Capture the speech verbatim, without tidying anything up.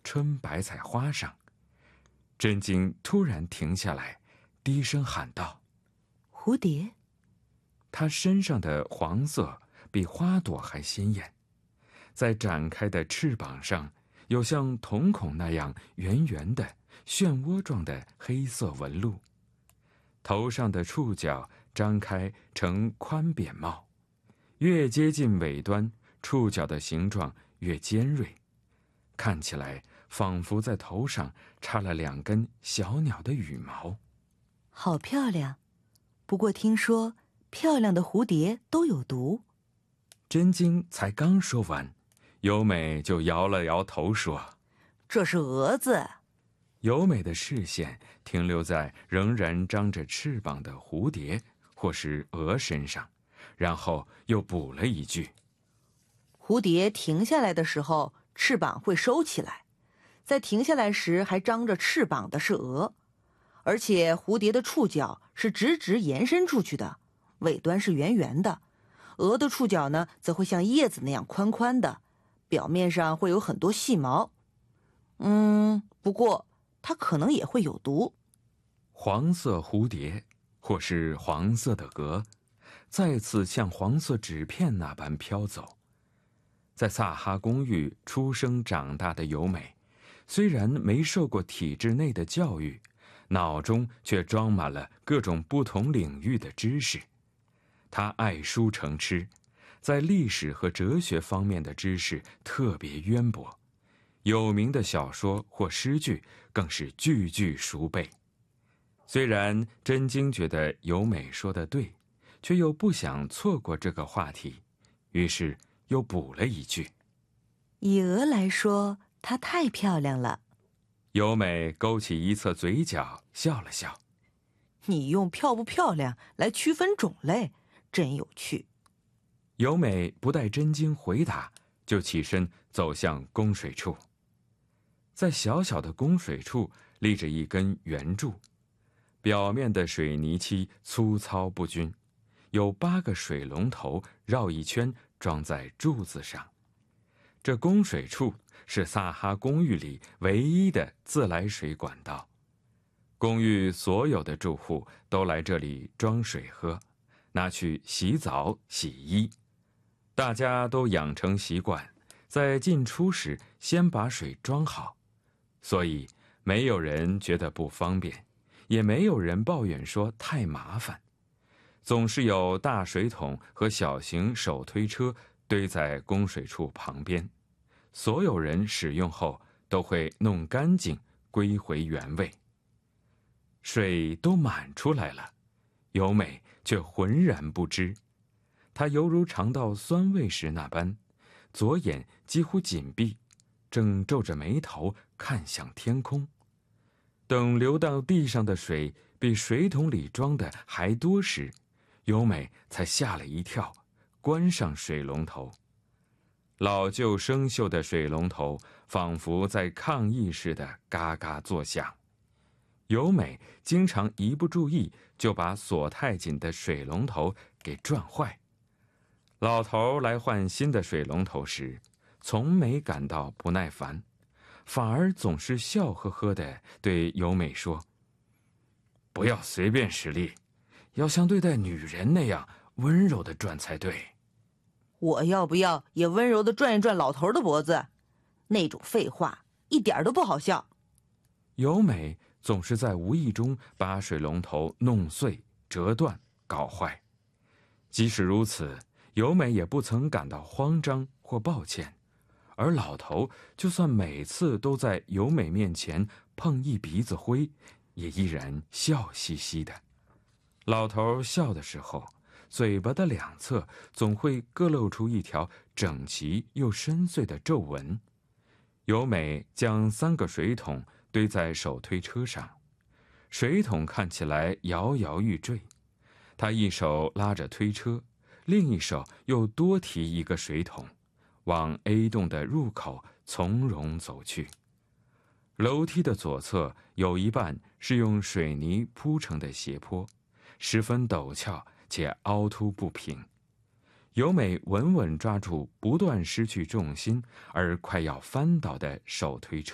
春白菜花上。真经突然停下来，低声喊道：“ 蝴蝶。” 它身上的黄色比花朵还鲜艳，在展开的翅膀上有像瞳孔那样圆圆的漩涡状的黑色纹路，头上的触角张开成宽扁帽，越接近尾端，触角的形状越尖锐，看起来仿佛在头上插了两根小鸟的羽毛。 好漂亮，不过听说漂亮的蝴蝶都有毒。 真经才刚说完，由美就摇了摇头说：“ 这是蛾子。” 由美的视线停留在仍然张着翅膀的蝴蝶或是蛾身上，然后又补了一句：“ 蝴蝶停下来的时候，翅膀会收起来，在停下来时还张着翅膀的是蛾，而且蝴蝶的触角是直直延伸出去的，尾端是圆圆的。蛾的触角呢，则会像叶子那样宽宽的，表面上会有很多细毛。嗯，不过它可能也会有毒。” 黄色蝴蝶或是黄色的蛾再次像黄色纸片那般飘走。在萨哈公寓出生长大的由美，虽然没受过体制内的教育，脑中却装满了各种不同领域的知识。她爱书成痴，在历史和哲学方面的知识特别渊博，有名的小说或诗句更是句句熟背。虽然真经觉得由美说的对，却又不想错过这个话题，于是又补了一句：“ 以蛾来说，它太漂亮了。” 由美勾起一侧嘴角，笑了笑：“ 你用漂不漂亮来区分种类，真有趣。” 由美不待真经回答，就起身走向供水处。在小小的供水处立着一根圆柱，表面的水泥漆粗糙不均，有八个水龙头绕一圈装在柱子上。这供水处是萨哈公寓里唯一的自来水管道，公寓所有的住户都来这里装水喝，拿去洗澡洗衣。大家都养成习惯，在进出时先把水装好，所以没有人觉得不方便，也没有人抱怨说太麻烦。总是有大水桶和小型手推车堆在供水处旁边，所有人使用后都会弄干净，归回原位。水都满出来了，由美却浑然不知。她犹如尝到酸味时那般，左眼几乎紧闭，正皱着眉头看向天空。等流到地上的水比水桶里装的还多时，由美才吓了一跳，关上水龙头。老旧生锈的水龙头仿佛在抗议似的嘎嘎作响。由美经常一不注意就把锁太紧的水龙头给转坏。老头来换新的水龙头时，从没感到不耐烦，反而总是笑呵呵地对由美说：“不要随便使力，要像对待女人那样温柔地转才对。” 我要不要也温柔地转一转老头的脖子？那种废话一点都不好笑。 由美总是在无意中把水龙头弄碎、折断、搞坏。即使如此，由美也不曾感到慌张或抱歉，而老头就算每次都在由美面前碰一鼻子灰，也依然笑嘻嘻的。老头笑的时候，嘴巴的两侧总会各露出一条整齐又深邃的皱纹。由美将三个水桶堆在手推车上，水桶看起来摇摇欲坠。她一手拉着推车，另一手又多提一个水桶，往 A 栋的入口从容走去。楼梯的左侧有一半是用水泥铺成的斜坡，十分陡峭且凹凸不平。由美稳稳抓住不断失去重心而快要翻倒的手推车。